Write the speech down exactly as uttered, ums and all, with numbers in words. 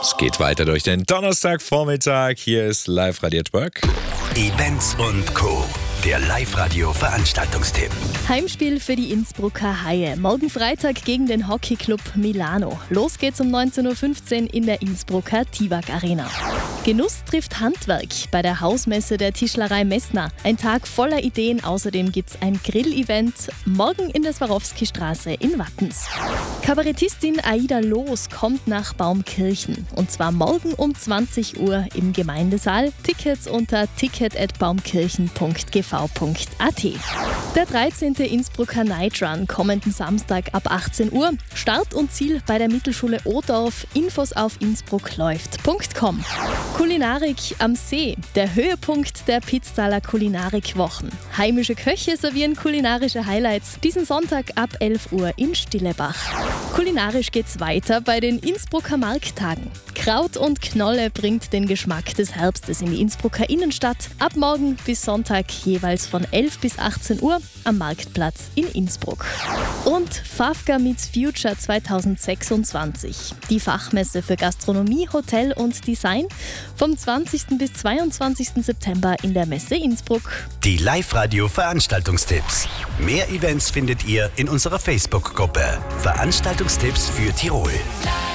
Es geht weiter durch den Donnerstagvormittag. Hier ist Live-Radio Network. Events und Co. Der Live-Radio-Veranstaltungstipp. Heimspiel für die Innsbrucker Haie. Morgen Freitag gegen den Hockeyclub Milano. Los geht's um neunzehn Uhr fünfzehn in der Innsbrucker Tivak Arena. Genuss trifft Handwerk bei der Hausmesse der Tischlerei Messner. Ein Tag voller Ideen. Außerdem gibt's ein Grill-Event morgen in der Swarovski-Straße in Wattens. Kabarettistin Aida Loos kommt nach Baumkirchen. Und zwar morgen um zwanzig Uhr im Gemeindesaal. Tickets unter ticket at baumkirchen punkt g v punkt a t. Der dreizehnte Innsbrucker Night Run kommenden Samstag ab achtzehn Uhr. Start und Ziel bei der Mittelschule Odorf. Infos auf innsbruckläuft punkt com. Kulinarik am See. Der Höhepunkt der Pitztaler Kulinarikwochen. Heimische Köche servieren kulinarische Highlights. Diesen Sonntag ab elf Uhr in Stillebach. Kulinarisch geht's weiter bei den Innsbrucker Markttagen. Kraut und Knolle bringt den Geschmack des Herbstes in die Innsbrucker Innenstadt. Ab morgen bis Sonntag jeweils von elf bis achtzehn Uhr am Marktplatz in Innsbruck. Und Fafka Meets Future zweitausendsechsundzwanzig. Die Fachmesse für Gastronomie, Hotel und Design vom zwanzigsten bis zweiundzwanzigsten September in der Messe Innsbruck. Die Live-Radio-Veranstaltungstipps. Mehr Events findet ihr in unserer Facebook-Gruppe Veranstaltungstipps für Tirol.